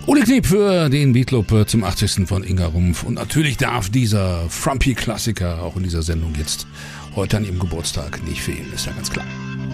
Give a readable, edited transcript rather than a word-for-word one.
Ole Knep für den Beatclub zum 80. von Inga Rumpf. Und natürlich darf dieser Frumpy-Klassiker auch in dieser Sendung jetzt heute an ihrem Geburtstag nicht fehlen, ist ja ganz klar.